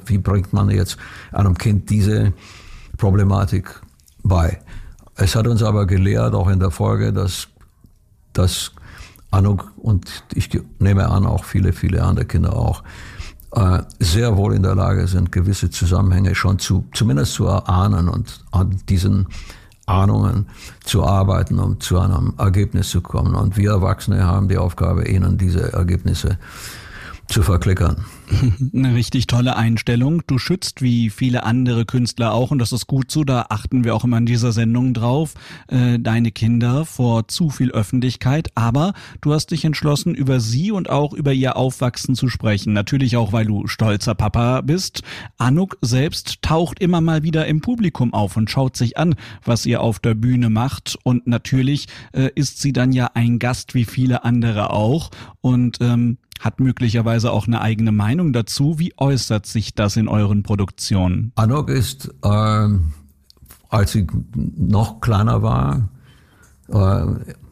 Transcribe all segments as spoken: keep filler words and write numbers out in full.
wie bringt man jetzt einem Kind diese Problematik bei? Es hat uns aber gelehrt, auch in der Folge, dass, dass Anouk und ich nehme an, auch viele, viele andere Kinder auch, äh, sehr wohl in der Lage sind, gewisse Zusammenhänge schon zu, zumindest zu erahnen und an diesen Ahnungen zu arbeiten, um zu einem Ergebnis zu kommen. Und wir Erwachsene haben die Aufgabe, ihnen diese Ergebnisse zu verklickern. Eine richtig tolle Einstellung. Du schützt wie viele andere Künstler auch, und das ist gut so, da achten wir auch immer in dieser Sendung drauf, äh, deine Kinder vor zu viel Öffentlichkeit. Aber du hast dich entschlossen, über sie und auch über ihr Aufwachsen zu sprechen. Natürlich auch, weil du stolzer Papa bist. Anouk selbst taucht immer mal wieder im Publikum auf und schaut sich an, was ihr auf der Bühne macht. Und natürlich äh, ist sie dann ja ein Gast wie viele andere auch. Und ähm, hat möglicherweise auch eine eigene Meinung dazu. Wie äußert sich das in euren Produktionen? Anouk ist, äh, als sie noch kleiner war, äh,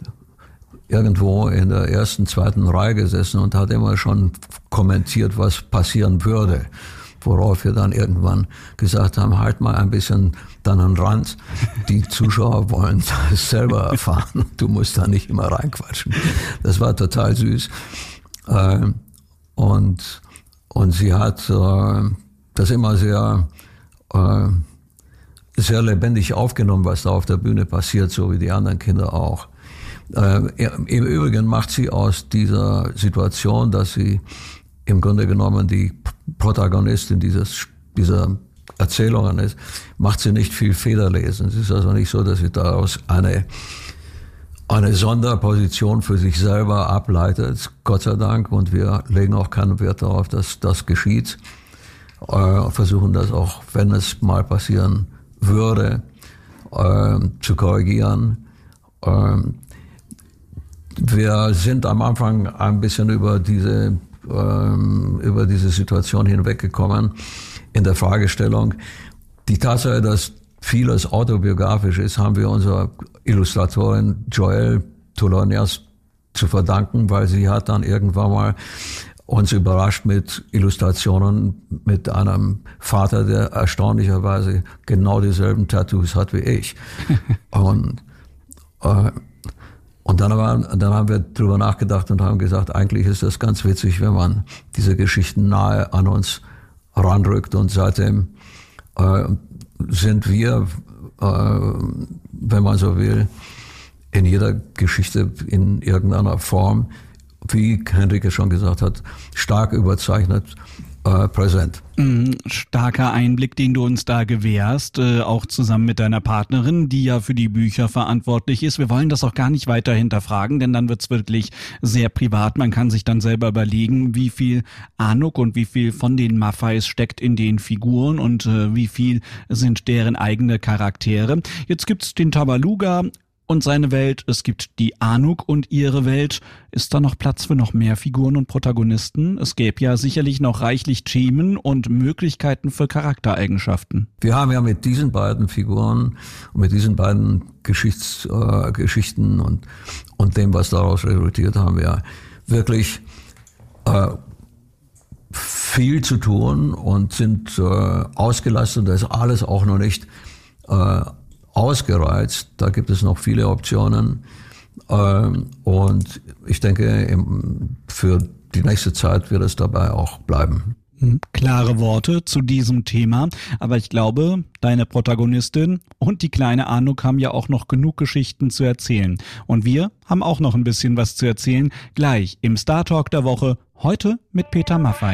irgendwo in der ersten, zweiten Reihe gesessen und hat immer schon kommentiert, was passieren würde. Worauf wir dann irgendwann gesagt haben, halt mal ein bisschen deinen Rand. Die Zuschauer wollen das selber erfahren. Du musst da nicht immer reinquatschen. Das war total süß. Äh, und, und sie hat äh, das immer sehr, äh, sehr lebendig aufgenommen, was da auf der Bühne passiert, so wie die anderen Kinder auch. Äh, im Übrigen macht sie aus dieser Situation, dass sie im Grunde genommen die Protagonistin dieses, dieser Erzählungen ist, macht sie nicht viel Federlesen. Es ist also nicht so, dass sie daraus eine eine Sonderposition für sich selber ableitet, Gott sei Dank, und wir legen auch keinen Wert darauf, dass das geschieht. Äh, versuchen das auch, wenn es mal passieren würde, äh, zu korrigieren. Äh, wir sind am Anfang ein bisschen über diese, äh, über diese Situation hinweggekommen in der Fragestellung. Die Tatsache, dass vieles autobiografisch ist, haben wir unserer Illustratorin Joelle Toulonias zu verdanken, weil sie hat dann irgendwann mal uns überrascht mit Illustrationen mit einem Vater, der erstaunlicherweise genau dieselben Tattoos hat wie ich. und äh, und dann, war, dann haben wir drüber nachgedacht und haben gesagt, eigentlich ist das ganz witzig, wenn man diese Geschichten nahe an uns ranrückt, und seitdem äh, sind wir, äh, wenn man so will, in jeder Geschichte in irgendeiner Form, wie Henrike schon gesagt hat, stark überzeichnet äh, präsent. Mm, starker Einblick, den du uns da gewährst, äh, auch zusammen mit deiner Partnerin, die ja für die Bücher verantwortlich ist. Wir wollen das auch gar nicht weiter hinterfragen, denn dann wird's wirklich sehr privat. Man kann sich dann selber überlegen, wie viel Anouk und wie viel von den Maffeis steckt in den Figuren und äh, wie viel sind deren eigene Charaktere. Jetzt gibt's den Tabaluga und seine Welt, es gibt die Anouk und ihre Welt. Ist da noch Platz für noch mehr Figuren und Protagonisten? Es gäbe ja sicherlich noch reichlich Themen und Möglichkeiten für Charaktereigenschaften. Wir haben ja mit diesen beiden Figuren und mit diesen beiden Geschichts, äh, Geschichten und, und dem, was daraus resultiert, haben wir wirklich äh, viel zu tun und sind äh, ausgelastet. Das ist alles auch noch nicht äh, ausgereizt. Da gibt es noch viele Optionen. Ähm, und ich denke, für die nächste Zeit wird es dabei auch bleiben. Klare Worte zu diesem Thema, aber ich glaube, deine Protagonistin und die kleine Anouk haben ja auch noch genug Geschichten zu erzählen. Und wir haben auch noch ein bisschen was zu erzählen, gleich im Star Talk der Woche, heute mit Peter Maffay.